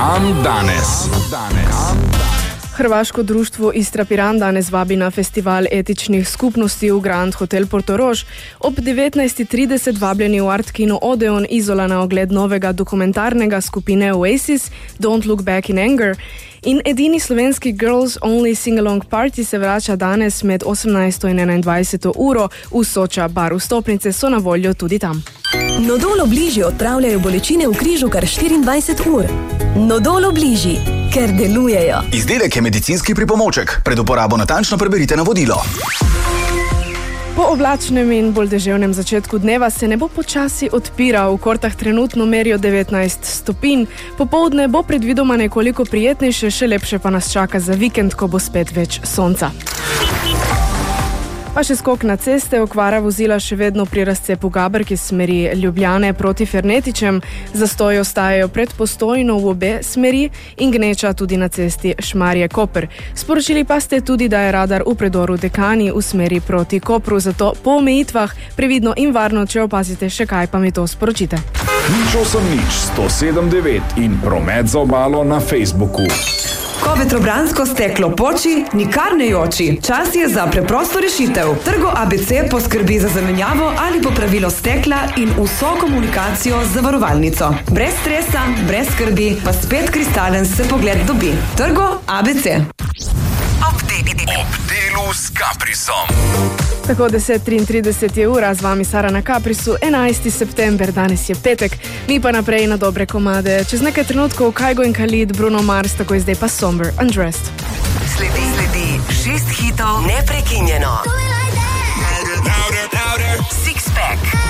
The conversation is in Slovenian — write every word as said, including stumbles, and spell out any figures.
Kam danes? Hrvaško društvo Istra Piran danes vabi na festival etičnih skupnosti v Grand Hotel Portorož. Ob devetnajst trideset vabljeni v Art Kino Odeon Izola na ogled novega dokumentarnega skupine Oasis Don't Look Back in Anger. In edini slovenski Girls Only Sing-Along Party se vrača danes med osemnajsto in enaindvajseto uro v Soča bar. Vstopnice so na voljo tudi tam. Nodol Obliži odpravljajo bolečine v križu kar štiriindvajset ur. Nodol Obliži, ker delujejo. Izdelek je medicinski pripomoček. Pred uporabo natančno preberite navodilo. Po oblačnem in bolj deževnem začetku dneva se nebo počasi odpira. V Kortah trenutno merijo devetnajst stopinj. Popoldne bo predvidoma nekoliko prijetnejše, še lepše pa nas čaka za vikend, ko bo spet več sonca. Pa še skok na ceste, okvara vozila še vedno pri razcepu Gaberke smeri Ljubljane proti Fernetičem, zastoji ostajajo pred Postojno v obe smeri in gneča tudi na cesti Šmarje-Koper. Sporočili pa ste tudi, da je radar v predoru Dekani v smeri proti Kopru, zato po omejitvah previdno in varno, če opazite še kaj, pa mi to sporočite. Nič osem nič, sto sedem devet in promet za obalo na Facebooku. Ko vetrobransko steklo poči, nikar ne joči. Čas je za preprosto rešitev. Trgo A B C poskrbi za zamenjavo ali popravilo stekla in vso komunikacijo z zavarovalnico. Brez stresa, brez skrbi, pa spet kristalen se pogled dobi. Trgo A B C. Ob delu s Caprisom. Tako deset triintrideset je ura, z vami Sara na Caprisu, enajsti september, danes je petek, mi pa naprej na dobre komade. Čez nekaj trenutkov Kygo in Khalid, Bruno Mars, tako je zdaj pa Somber, Undressed. Sledi, sledi, šest hitov, neprekinjeno. Six Pack.